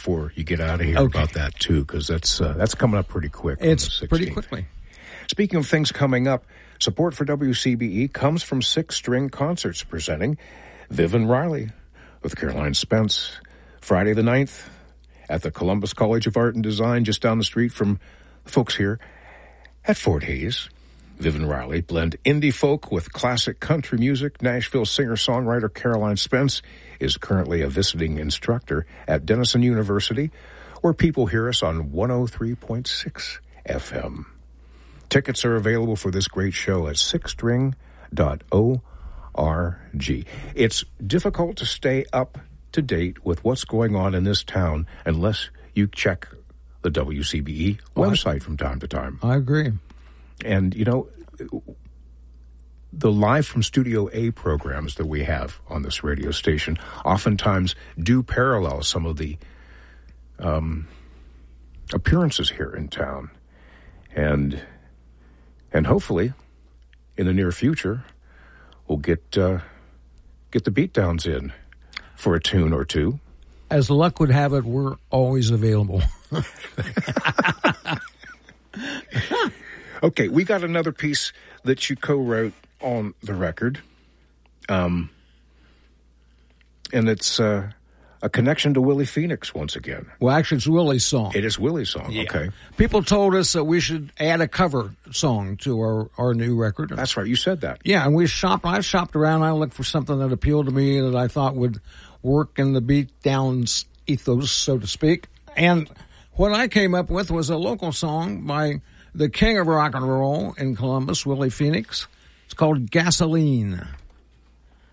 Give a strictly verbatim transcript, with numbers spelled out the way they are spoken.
before you get out of here Okay. about that, too, because that's, uh, that's coming up pretty quick. on It's the pretty sixteenth. quickly. Speaking of things coming up, support for W C B E comes from Six String Concerts presenting Vivian Riley with Caroline Spence. Friday the ninth at the Columbus College of Art and Design, just down the street from the folks here at Fort Hays. Vivian Riley blend indie folk with classic country music. Nashville singer-songwriter Caroline Spence is currently a visiting instructor at Denison University, where people hear us on one oh three point six F M. Tickets are available for this great show at six string dot org. It's difficult to stay up to date with what's going on in this town unless you check the W C B E website from time to time. I agree. And, you know, the Live from Studio A programs that we have on this radio station oftentimes do parallel some of the um, appearances here in town. And and hopefully, in the near future, we'll get uh, get the beatdowns in for a tune or two. As luck would have it, we're always available. Okay, we got another piece that you co-wrote on the record. Um, and it's uh, a connection to Willie Phoenix once again. Well, actually, it's Willie's song. It is Willie's song, Yeah. okay. People told us that we should add a cover song to our, our new record. That's right, you said that. Yeah, and we shopped. I shopped around. I looked for something that appealed to me that I thought would work in the beat downs ethos, so to speak. And what I came up with was a local song by the king of rock and roll in Columbus, Willie Phoenix. It's called Gasoline.